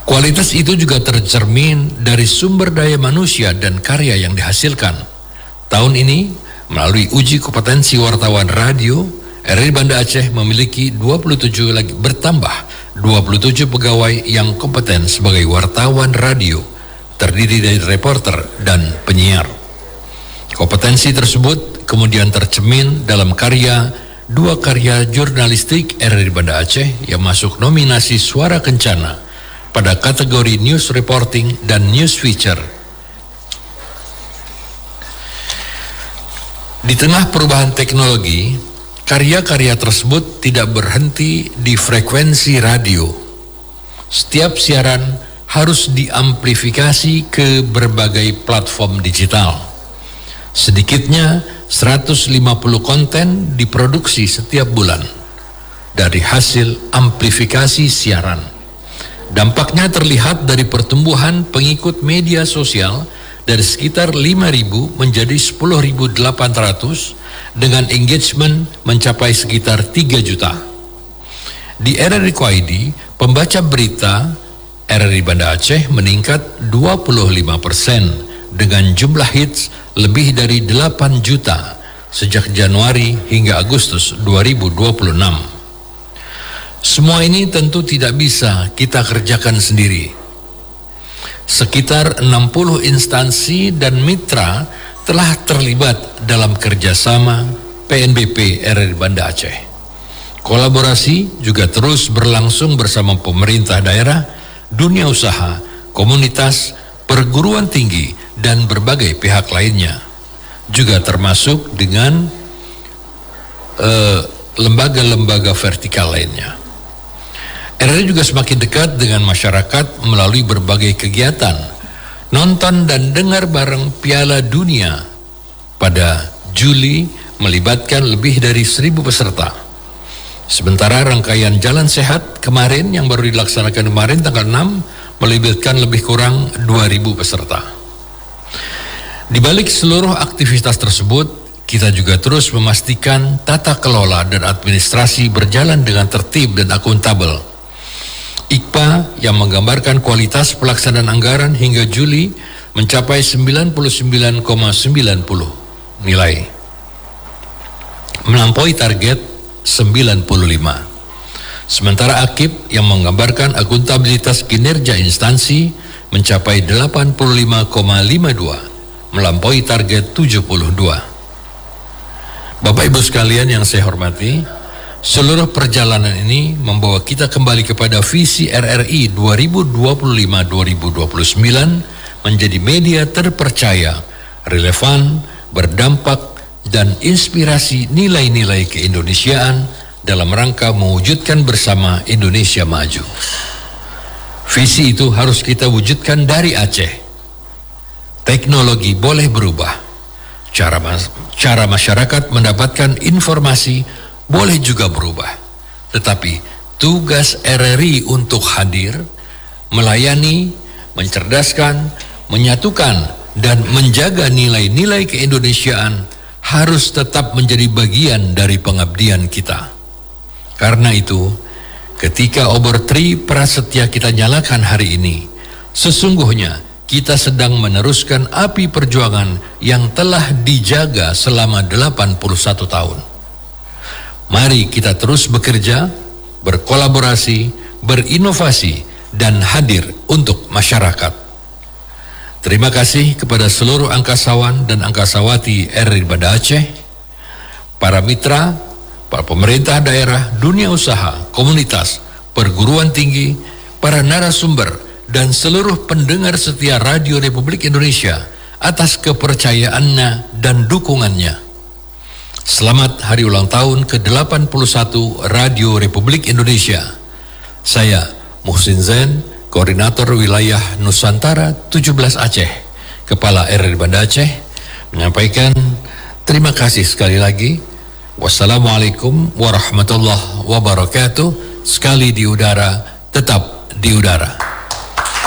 Kualitas itu juga tercermin dari sumber daya manusia dan karya yang dihasilkan. Tahun ini, melalui uji kompetensi wartawan radio, RRI Banda Aceh memiliki 27 pegawai yang kompeten sebagai wartawan radio, terdiri dari reporter dan penyiar. Kompetensi tersebut kemudian tercermin dalam dua karya jurnalistik RRI Banda Aceh yang masuk nominasi Suara Kencana pada kategori News Reporting dan News Feature. Di tengah perubahan teknologi, karya-karya tersebut tidak berhenti di frekuensi radio. Setiap siaran harus diamplifikasi ke berbagai platform digital. Sedikitnya 150 konten diproduksi setiap bulan dari hasil amplifikasi siaran. Dampaknya terlihat dari pertumbuhan pengikut media sosial dari sekitar 5.000 menjadi 10.800 dengan engagement mencapai sekitar 3 juta. Di RRI QID, pembaca berita RRI Banda Aceh meningkat 25% dengan jumlah hits lebih dari 8 juta sejak Januari hingga Agustus 2026. Semua ini tentu tidak bisa kita kerjakan sendiri. Sekitar 60 instansi dan mitra telah terlibat dalam kerjasama PNBP RRI Banda Aceh. Kolaborasi juga terus berlangsung bersama pemerintah daerah, dunia usaha, komunitas, perguruan tinggi, dan berbagai pihak lainnya. Juga termasuk dengan lembaga-lembaga vertikal lainnya. RRI juga semakin dekat dengan masyarakat melalui berbagai kegiatan, nonton dan dengar bareng Piala Dunia pada Juli melibatkan lebih dari 1.000 peserta. Sementara rangkaian Jalan Sehat kemarin yang baru dilaksanakan kemarin tanggal 6 melibatkan lebih kurang 2.000 peserta. Di balik seluruh aktivitas tersebut, kita juga terus memastikan tata kelola dan administrasi berjalan dengan tertib dan akuntabel. IKPA yang menggambarkan kualitas pelaksanaan anggaran hingga Juli mencapai 99,90 nilai, melampaui target 95. Sementara AKIP yang menggambarkan akuntabilitas kinerja instansi mencapai 85,52, melampaui target 72. Bapak Ibu sekalian yang saya hormati, seluruh perjalanan ini membawa kita kembali kepada visi RRI 2025-2029 menjadi media terpercaya, relevan, berdampak, dan inspirasi nilai-nilai keindonesiaan dalam rangka mewujudkan bersama Indonesia maju. Visi itu harus kita wujudkan dari Aceh. Teknologi boleh berubah, cara masyarakat mendapatkan informasi boleh juga berubah, tetapi tugas RRI untuk hadir, melayani, mencerdaskan, menyatukan, dan menjaga nilai-nilai keindonesiaan harus tetap menjadi bagian dari pengabdian kita. Karena itu, ketika obor tri prasetya kita nyalakan hari ini, sesungguhnya kita sedang meneruskan api perjuangan yang telah dijaga selama 81 tahun. Mari kita terus bekerja, berkolaborasi, berinovasi, dan hadir untuk masyarakat. Terima kasih kepada seluruh angkasawan dan angkasawati RRI Banda Aceh, para mitra, para pemerintah daerah, dunia usaha, komunitas, perguruan tinggi, para narasumber, dan seluruh pendengar setia Radio Republik Indonesia atas kepercayaannya dan dukungannya. Selamat hari ulang tahun ke-81 Radio Republik Indonesia. Saya Muhsin Zain, Koordinator Wilayah Nusantara 17 Aceh, Kepala RRI Banda Aceh, menyampaikan terima kasih sekali lagi. Wassalamualaikum warahmatullahi wabarakatuh. Sekali di udara, tetap di udara.